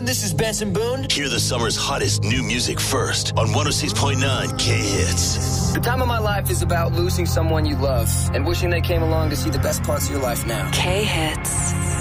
everyone. This is Benson Boone. Hear the summer's hottest new music first on 106.9 K-Hits. The time of my life is about losing someone you love and wishing they came along to see the best parts of your life now. K-Hits.